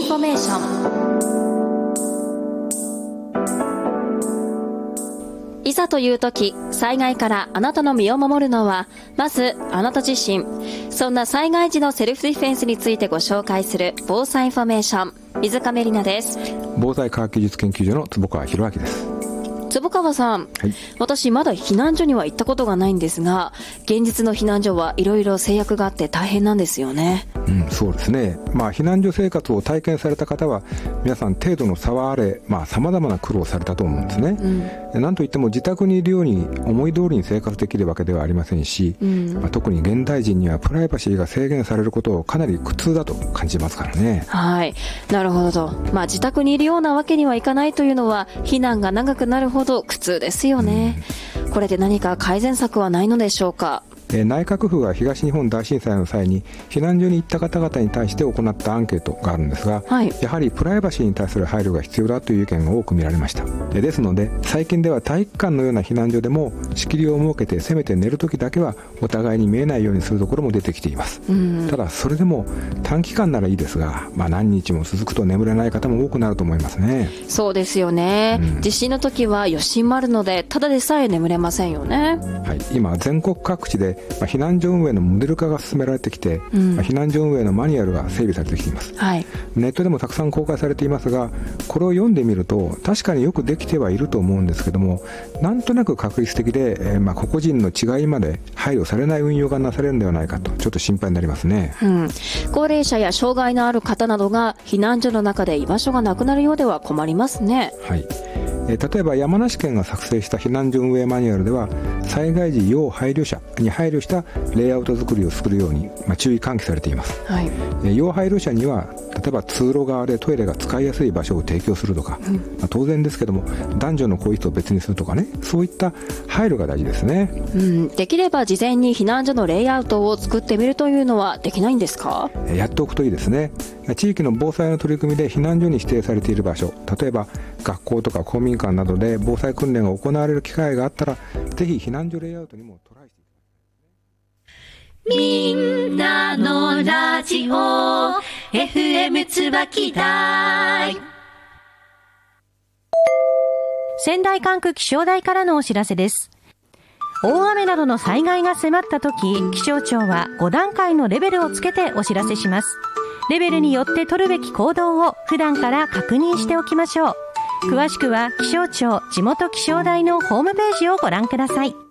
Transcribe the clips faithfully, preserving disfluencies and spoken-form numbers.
インフォメーション。いざという時、災害からあなたの身を守るのはまずあなた自身。そんな災害時のセルフディフェンスについてご紹介する防災インフォメーション、水亀里奈です。 防災科学技術研究所の坪川博明です。 坪川さん、はい、私まだ避難所には行ったことがないんですが、現実の避難所はいろいろ制約があって大変なんですよね。 うん、そうですね。まあ避難所生活を体験された方は皆さん程度の差はあれ、まあ様々な苦労をされたと思うんですね。うん、なんといっても自宅にいるように思い通りに生活できるわけではありませんし、うん、まあ、特に現代人にはプライバシーが制限されることをかなり苦痛だと感じますからね。 はい、なるほど。まあ自宅にいるようなわけにはいかないというのは避難が長くなるほど苦痛ですよね。うん、これで何か改善策はないのでしょうか。 内閣府が東日本大震災の際に避難所に行った方々に対して行ったアンケートがあるんですが、はい、やはりプライバシーに対する配慮が必要だという意見が多く見られました。ですので最近では体育館のような避難所でも仕切りを設けて、せめて寝るときだけはお互いに見えないようにするところも出てきています。うん、ただそれでも短期間ならいいですが、まあ、何日も続くと眠れない方も多くなると思いますね。 そうですよね。うん、地震の時は余震もあるのでただでさえ眠れませんよね。 はい、今全国各地でまあ、避難所運営のモデル化が進められてきて、うん、まあ、避難所運営のマニュアルが整備されてきています。はい、ネットでもたくさん公開されていますが、これを読んでみると確かによくできてはいると思うんですけども、なんとなく確率的で、えー、まあ個々人の違いまで配慮されない運用がなされるのではないかとちょっと心配になりますね。 うん、高齢者や障害のある方などが避難所の中で居場所がなくなるようでは困りますね。 はい、えー、例えば山梨県が作成した避難所運営マニュアルでは、災害時要配慮者に配慮したレイアウト作りを作るように、まあ、注意喚起されています。はい、えー、要配慮者には例えば通路側でトイレが使いやすい場所を提供するとか、うん、まあ、当然ですけども男女の更衣室を別にするとかね、そういった配慮が大事ですね。 うん、できれば事前に避難所のレイアウトを作ってみるというのはできないんですか。 えー、やっておくといいですね。地域の防災の取り組みで避難所に指定されている場所、例えば学校とか公民館などで防災訓練が行われる機会があったら、ぜひ避難所レイアウトにもトライしてみんなのラジオ エフエム 椿台。 仙台管区気象台からのお知らせです。大雨などの災害が迫った時、気象庁はご段階のレベルをつけてお知らせします。レベルによって取るべき行動を普段から確認しておきましょう。詳しくは気象庁地元気象台のホームページをご覧ください。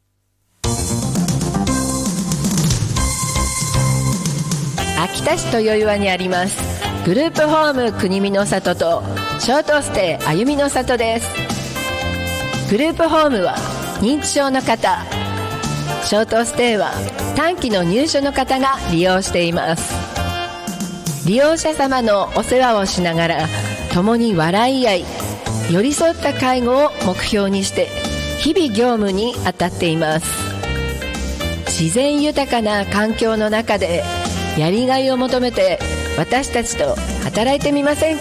秋田市豊岩にありますグループホーム国見の里とショートステイ歩みの里です。グループホームは認知症の方、ショートステイは短期の入所の方が利用しています。利用者様のお世話をしながら共に笑い合い、寄り添った介護を目標にして日々業務に当たっています。自然豊かな環境の中でやりがいを求めて私たちと働いてみません